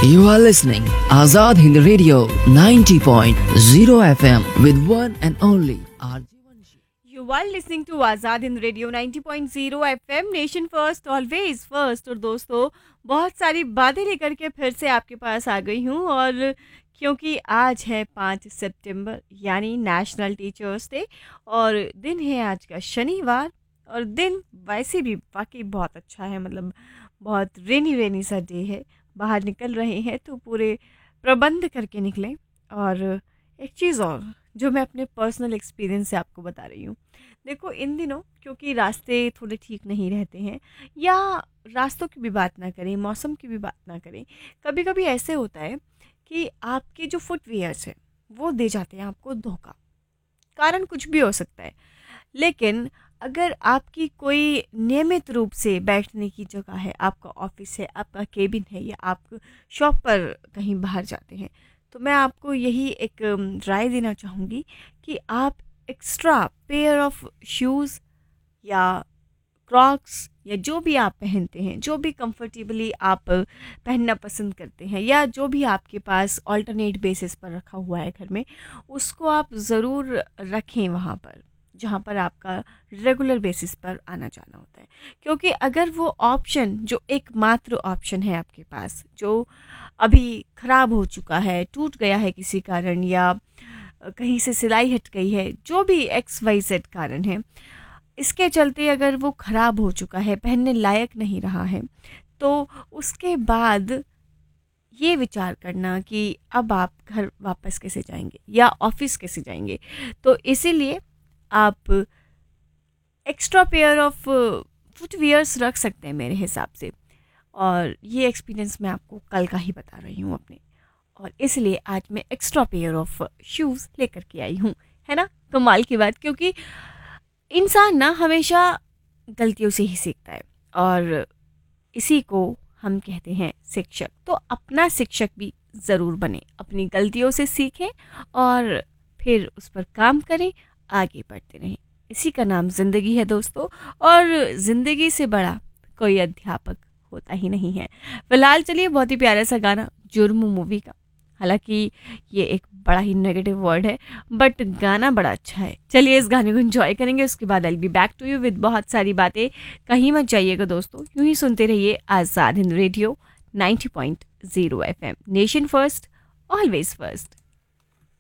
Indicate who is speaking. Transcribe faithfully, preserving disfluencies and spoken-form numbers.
Speaker 1: You are listening Azad Hind Radio ninety point zero F M with one and only R J Vanshi.
Speaker 2: You are listening to Azad Hind radio ninety point zero FM, nation first always first. और दोस्तों, बहुत सारी बातें लेकर के फिर से आपके पास आ गई हूँ। और क्योंकि आज है पाँच सितंबर यानी नेशनल टीचर्स डे, और दिन है आज का शनिवार, और दिन वैसे भी वाकई बहुत अच्छा है। मतलब बहुत रेनी रेनी सा डे है, बाहर निकल रहे हैं तो पूरे प्रबंध करके निकलें। और एक चीज़ और जो मैं अपने पर्सनल एक्सपीरियंस से आपको बता रही हूँ, देखो इन दिनों क्योंकि रास्ते थोड़े ठीक नहीं रहते हैं, या रास्तों की भी बात ना करें, मौसम की भी बात ना करें, कभी कभी ऐसे होता है कि आपके जो फुटवियर्स हैं वो दे जाते हैं आपको धोखा। कारण कुछ भी हो सकता है, लेकिन अगर आपकी कोई नियमित रूप से बैठने की जगह है, आपका ऑफिस है, आपका केबिन है, या आप शॉप पर कहीं बाहर जाते हैं, तो मैं आपको यही एक राय देना चाहूँगी कि आप एक्स्ट्रा पेयर ऑफ शूज़ या क्रॉक्स या जो भी आप पहनते हैं, जो भी कंफर्टेबली आप पहनना पसंद करते हैं, या जो भी आपके पास ऑल्टरनेट बेसिस पर रखा हुआ है घर में, उसको आप ज़रूर रखें वहाँ पर जहाँ पर आपका रेगुलर बेसिस पर आना जाना होता है। क्योंकि अगर वो ऑप्शन, जो एकमात्र ऑप्शन है आपके पास, जो अभी ख़राब हो चुका है, टूट गया है किसी कारण, या कहीं से सिलाई हट गई है, जो भी एक्स वाई जेड कारण है, इसके चलते अगर वो ख़राब हो चुका है, पहनने लायक नहीं रहा है, तो उसके बाद ये विचार करना कि अब आप घर वापस कैसे जाएंगे या ऑफिस कैसे जाएंगे। तो इसीलिए आप एक्स्ट्रा पेयर ऑफ फुटवियर्स रख सकते हैं मेरे हिसाब से। और ये एक्सपीरियंस मैं आपको कल का ही बता रही हूँ अपने, और इसलिए आज मैं एक्स्ट्रा पेयर ऑफ शूज़ लेकर के आई हूँ। है ना कमाल की बात, क्योंकि इंसान ना हमेशा गलतियों से ही सीखता है, और इसी को हम कहते हैं शिक्षक। तो अपना शिक्षक भी ज़रूर बने, अपनी गलतियों से सीखें और फिर उस पर काम करें, आगे बढ़ते रहें। इसी का नाम ज़िंदगी है दोस्तों, और ज़िंदगी से बड़ा कोई अध्यापक होता ही नहीं है। फिलहाल चलिए, बहुत ही प्यारा सा गाना जुर्म मूवी का, हालांकि ये एक बड़ा ही नेगेटिव वर्ड है, बट गाना बड़ा अच्छा है। चलिए इस गाने को एंजॉय करेंगे, उसके बाद आई be back to you with बहुत सारी बातें। कहीं मत जाइएगा दोस्तों, यूं ही सुनते रहिए Azad Hind radio ninety point zero F M, nation first always first.